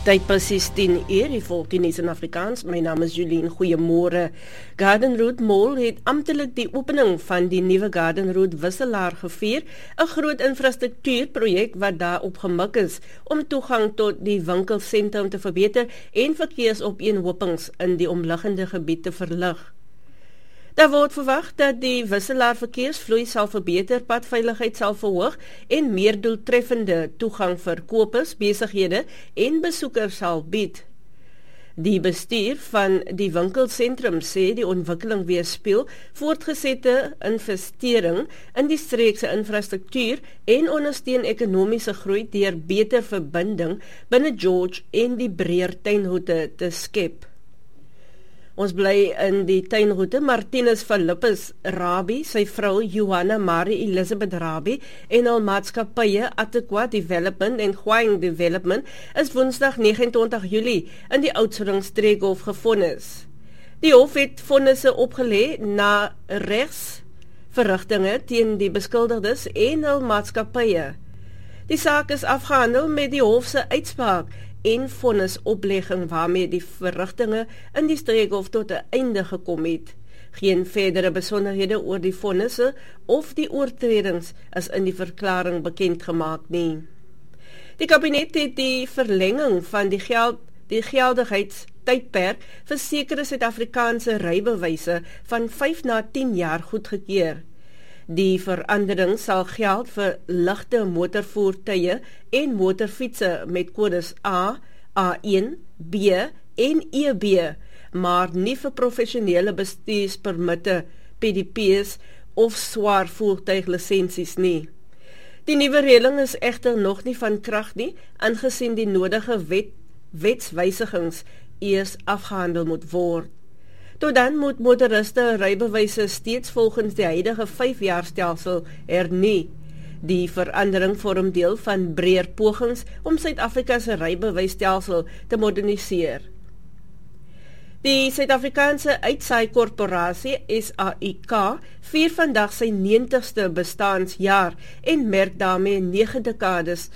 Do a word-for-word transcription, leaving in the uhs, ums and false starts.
Tyd presies tien uur, die volg die nuus in Afrikaans. My naam is Julien, goeiemôre. Garden Route Mall het amptelik die opening van die nuwe Garden Route wisselaar gevier, 'n groot infrastruktuurprojek wat daarop gemik is om toegang tot die winkelsentrum te verbeter en verkeersopeenhopings in die omliggende gebied te verlig. Daar word verwag dat die wisselaarverkeersvloei sal verbeter, padveiligheid sal verhoog en meer doeltreffende toegang vir kopers, besighede en besoekers sal bied. Die bestuur van die winkelsentrum sê die ontwikkeling weerspieël voortgesette investering in die streekse infrastruktuur en ondersteun ekonomiese groei deur beter verbinding binne George en die breër tuinroete te skep. Ons bly in die tuinroete. Martinus Philippus Rabie, sy vrou Johanna Marie Elizabeth Rabie en al maatskappye Ataqua Development en Huang Development is Woensdag nege en twintig Julie in die Oudtshoorn Streekhof gevonnis. Die hof het vonnisse opgelê na regsverrigtinge teen die beskuldigdes en hul maatskappye. Die saak is afgehandel met die hof se uitspraak en vonnisoplegging waarmee die verrigtinge in die streekhof tot 'n einde gekom het. Geen verdere besonderhede oor die vonnisse of die oortredings is in die verklaring bekend gemaak nie. Die kabinet het die verlenging van die geld die geldigheidstydperk vir sekere Suid-Afrikaanse rybewyse van vyf na tien jaar goedgekeur. Die verandering sal geld vir ligte motorvoertuie en motorfietsse met kodes A, A een, B en E B, maar nie vir professionele bestuurspermitte, P D P's of swaar voertuiglisensies nie. Die nuwe reëling is egter nog nie van krag nie, aangesien die nodige wet, wetswysigings eers afgehandel moet word. Tot dan moet motoriste rybewyse steeds volgens die huidige vyf jaar stelsel hernie. Die verandering vorm deel van breër pogings om Suid-Afrika se rybewysstelsel te moderniseer. Die Suid-Afrikaanse Uitsaai-korporasie S A I K vier vandag sy negentigste bestaansjaar en merk daarmee nege dekades